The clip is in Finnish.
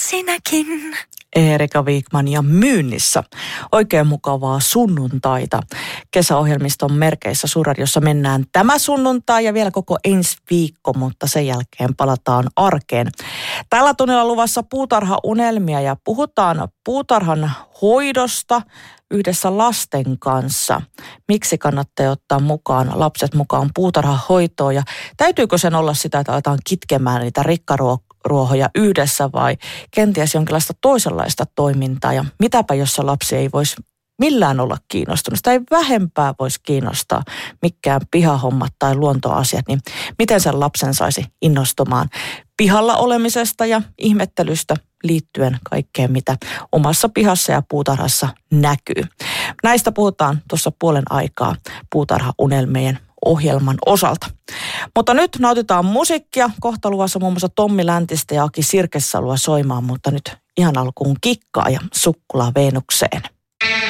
sinäkin. Eerika Wikman ja myynnissä. Oikein mukavaa sunnuntaita. Kesäohjelmiston merkeissä Suurradiossa mennään tämä sunnuntai ja vielä koko ensi viikko, mutta sen jälkeen palataan arkeen. Tällä tunnilla luvassa puutarhaunelmia ja puhutaan puutarhan hoidosta yhdessä lasten kanssa. Miksi kannattaa ottaa lapset mukaan puutarhahoitoon ja täytyykö sen olla sitä, että aletaan kitkemään niitä rikkaruohoja yhdessä vai kenties jonkinlaista toisenlaista toimintaa ja mitäpä jos se lapsi ei voisi millään olla kiinnostunut. Sitä ei vähempää voisi kiinnostaa mikään pihahommat tai luontoasiat, niin miten sen lapsen saisi innostumaan pihalla olemisesta ja ihmettelystä liittyen kaikkeen, mitä omassa pihassa ja puutarhassa näkyy. Näistä puhutaan tuossa puolen aikaa puutarhaunelmien ohjelman osalta. Mutta nyt nautitaan musiikkia. Kohta luvassa muun muassa Tommi Läntistä ja Aki Sirkessalua soimaan, mutta nyt ihan alkuun Kikkaa ja Sukkula Veenukseen.